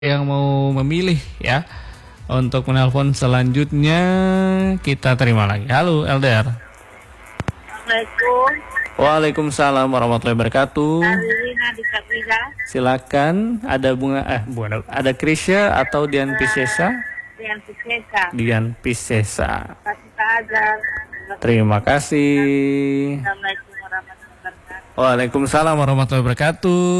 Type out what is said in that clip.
yang mau memilih ya untuk menelpon selanjutnya kita terima lagi. Halo LDR. Assalamualaikum. Waalaikumsalam warahmatullahi wabarakatuh. Arina di Kapriza. Silakan, ada ada Krisya atau Dian Piscesa? Dian Piscesa. Dian Piscesa. Kasih Azhar. Terima kasih. Assalamualaikum warahmatullahi wabarakatuh. Waalaikumsalam warahmatullahi wabarakatuh.